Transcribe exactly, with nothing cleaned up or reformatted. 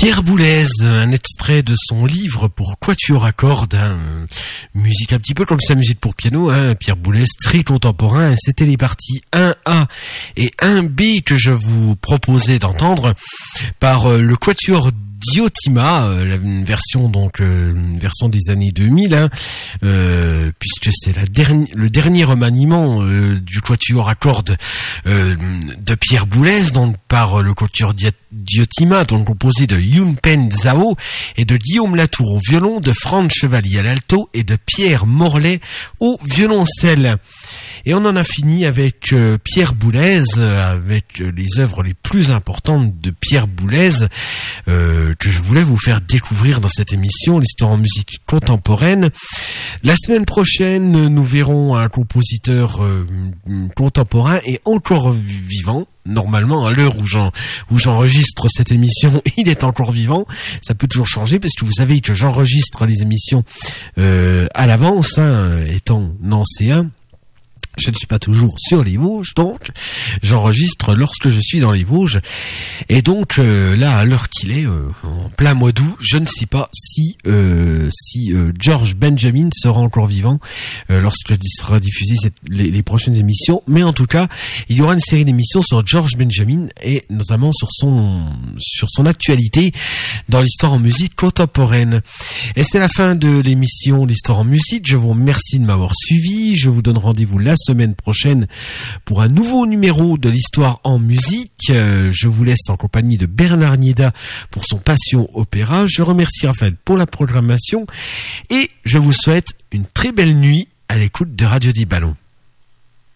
Pierre Boulez, un extrait de son livre pour quatuor à cordes, hein, musique un petit peu comme sa musique pour piano, hein, Pierre Boulez, très contemporain. C'était les parties un A et un B que je vous proposais d'entendre par euh, le quatuor Diotima, euh, une version donc euh, une version des années deux mille, hein, euh, puisque c'est la dernière le dernier remaniement euh, du quatuor à cordes euh, de Pierre Boulez, donc par le quatuor Diotima, donc composé de Yun Pen Zhao et de Guillaume Latour au violon, de Franz Chevalier à l'alto et de Pierre Morlaix au violoncelle. Et on en a fini avec euh, Pierre Boulez, avec euh, les œuvres les plus importantes de Pierre Boulez, euh, que je voulais vous faire découvrir dans cette émission, l'histoire en musique contemporaine. La semaine prochaine, nous verrons un compositeur euh, contemporain et encore vivant. Normalement, à l'heure où, j'en, où j'enregistre cette émission, il est encore vivant. Ça peut toujours changer, parce que vous savez que j'enregistre les émissions euh, à l'avance, hein, étant nancéen. Je ne suis pas toujours sur les Vosges, donc j'enregistre lorsque je suis dans les Vosges. Et donc euh, là, à l'heure qu'il est, euh, en plein mois d'août, je ne sais pas si euh, si euh, George Benjamin sera encore vivant euh, lorsque sera diffusé cette, les, les prochaines émissions. Mais en tout cas, il y aura une série d'émissions sur George Benjamin et notamment sur son sur son actualité dans l'histoire en musique contemporaine. Et c'est la fin de l'émission l'histoire en musique. Je vous remercie de m'avoir suivi. Je vous donne rendez-vous la semaine prochaine pour un nouveau numéro de l'histoire en musique. Euh, je vous laisse en compagnie de Bernard Nieda pour son Passion Opéra. Je remercie Raphaël pour la programmation et je vous souhaite une très belle nuit à l'écoute de Radio dix Ballons.